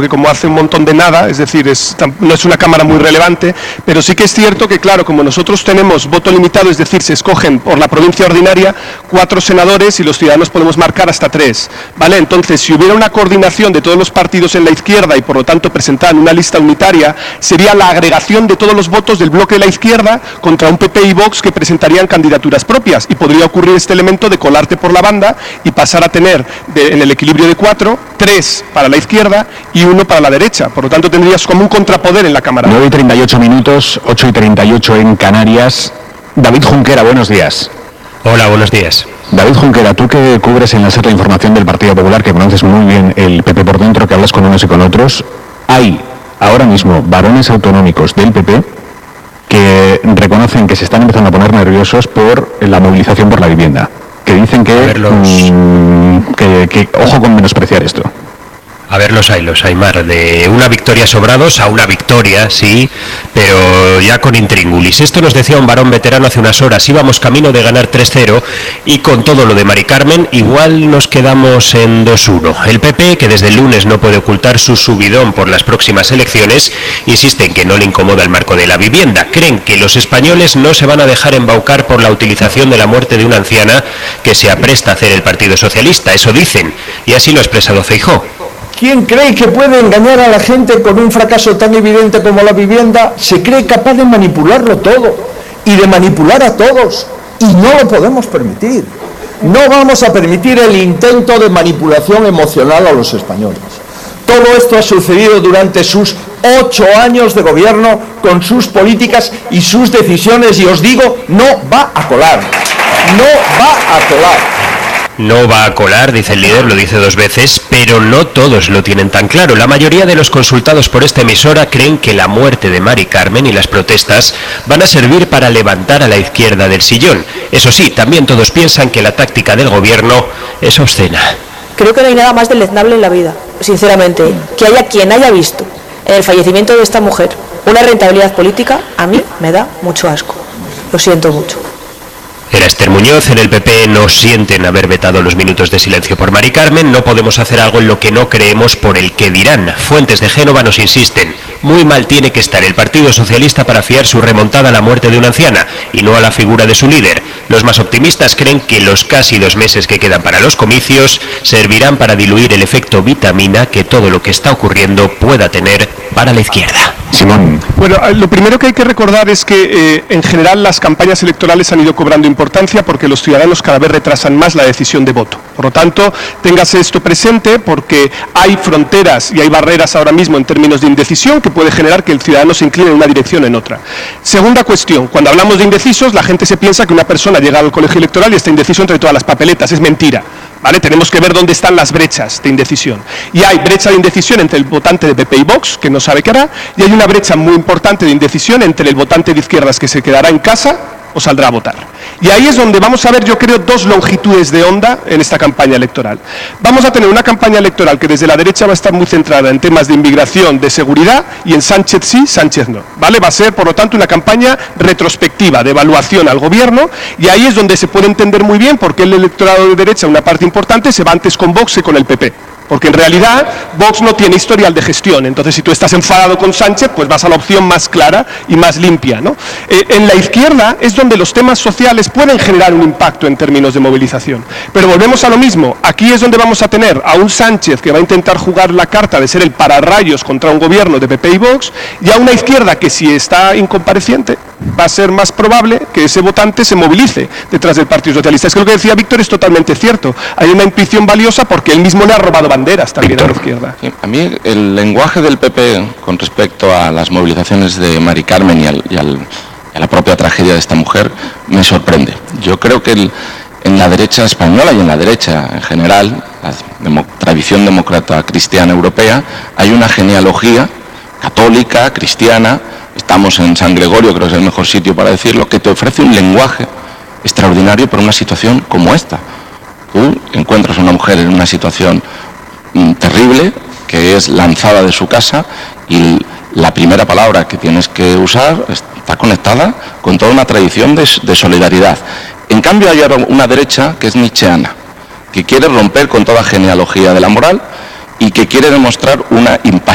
porque como hace un montón de nada, es decir, no es una Cámara muy relevante, pero sí que es cierto que, claro, como nosotros tenemos voto limitado, es decir, se escogen por la provincia ordinaria 4 senadores y los ciudadanos podemos marcar hasta 3, ¿vale? Entonces, si hubiera una coordinación de todos los partidos en la izquierda y, por lo tanto, presentaran una lista unitaria, sería la agregación de todos los votos del bloque de la izquierda contra un PP y Vox que presentarían candidaturas propias, y podría ocurrir este elemento de colarte por la banda y pasar a tener, en el equilibrio de 4, 3 para la izquierda y 1 para la derecha. Por lo tanto, tendrías como un contrapoder en la Cámara. 9:38 minutos, 8:38 en Canarias. David Junquera, buenos días. Hola, buenos días. David Junquera, tú que cubres en la SER la información del Partido Popular, que conoces muy bien el PP por dentro, que hablas con unos y con otros, hay ahora mismo varones autonómicos del PP que reconocen que se están empezando a poner nerviosos por la movilización por la vivienda, que dicen que ojo con menospreciar esto. A ver, los hay, Mar, de una victoria sobrados a una victoria, sí, pero ya con intríngulis. Esto nos decía un varón veterano hace unas horas, íbamos camino de ganar 3-0 y con todo lo de Mari Carmen igual nos quedamos en 2-1. El PP, que desde el lunes no puede ocultar su subidón por las próximas elecciones, insiste en que no le incomoda el marco de la vivienda. Creen que los españoles no se van a dejar embaucar por la utilización de la muerte de una anciana que se apresta a hacer el Partido Socialista, eso dicen, y así lo ha expresado Feijóo. ¿Quién cree que puede engañar a la gente con un fracaso tan evidente como la vivienda? Se cree capaz de manipularlo todo y de manipular a todos, y no lo podemos permitir. No vamos a permitir el intento de manipulación emocional a los españoles. Todo esto ha sucedido durante sus 8 años de gobierno, con sus políticas y sus decisiones, y os digo, no va a colar. No va a colar. No va a colar, dice el líder, lo dice 2 veces, pero no todos lo tienen tan claro. La mayoría de los consultados por esta emisora creen que la muerte de Mari Carmen y las protestas van a servir para levantar a la izquierda del sillón. Eso sí, también todos piensan que la táctica del gobierno es obscena. Creo que no hay nada más deleznable en la vida, sinceramente. Que haya quien haya visto en el fallecimiento de esta mujer una rentabilidad política, a mí me da mucho asco. Lo siento mucho. Era Esther Muñoz. En el PP no sienten haber vetado los minutos de silencio por Mari Carmen. No podemos hacer algo en lo que no creemos por el que dirán. Fuentes de Génova nos insisten. Muy mal tiene que estar el Partido Socialista para fiar su remontada a la muerte de una anciana y no a la figura de su líder. Los más optimistas creen que los casi 2 meses que quedan para los comicios servirán para diluir el efecto vitamina que todo lo que está ocurriendo pueda tener para la izquierda. Simón. Bueno, lo primero que hay que recordar es que en general las campañas electorales han ido cobrando importancia porque los ciudadanos cada vez retrasan más la decisión de voto. Por lo tanto, téngase esto presente porque hay fronteras y hay barreras ahora mismo en términos de indecisión que puede generar que el ciudadano se incline en una dirección o en otra. Segunda cuestión, cuando hablamos de indecisos, la gente se piensa que una persona llega al colegio electoral y está indeciso entre todas las papeletas. Es mentira. ¿Vale? Tenemos que ver dónde están las brechas de indecisión. Y hay brecha de indecisión entre el votante de PP y Vox, que no sabe qué hará, y hay una brecha muy importante de indecisión entre el votante de izquierdas que se quedará en casa o saldrá a votar. Y ahí es donde vamos a ver, yo creo, 2 longitudes de onda en esta campaña electoral. Vamos a tener una campaña electoral que desde la derecha va a estar muy centrada en temas de inmigración, de seguridad, y en Sánchez sí, Sánchez no. ¿Vale? Va a ser, por lo tanto, una campaña retrospectiva de evaluación al gobierno, y ahí es donde se puede entender muy bien por qué el electorado de derecha, una parte importante, se va antes con Vox que con el PP. Porque en realidad Vox no tiene historial de gestión, entonces si tú estás enfadado con Sánchez, pues vas a la opción más clara y más limpia, ¿no? En la izquierda es donde los temas sociales pueden generar un impacto en términos de movilización. Pero volvemos a lo mismo, aquí es donde vamos a tener a un Sánchez que va a intentar jugar la carta de ser el pararrayos contra un gobierno de PP y Vox, y a una izquierda que si está incompareciente va a ser más probable que ese votante se movilice detrás del Partido Socialista. Es que lo que decía Víctor es totalmente cierto. Hay una intuición valiosa porque él mismo le ha robado banderas también Víctor, a la izquierda. Sí, a mí el lenguaje del PP con respecto a las movilizaciones de Mari Carmen y a la propia tragedia de esta mujer me sorprende. Yo creo que en la derecha española y en la derecha en general, la tradición demócrata cristiana europea, hay una genealogía católica, cristiana. Estamos en San Gregorio, creo que es el mejor sitio para decirlo, que te ofrece un lenguaje extraordinario para una situación como esta. Tú encuentras a una mujer en una situación terrible, que es lanzada de su casa, y la primera palabra que tienes que usar está conectada con toda una tradición de solidaridad. En cambio hay una derecha que es nietzscheana, que quiere romper con toda genealogía de la moral y que quiere demostrar una impasibilidad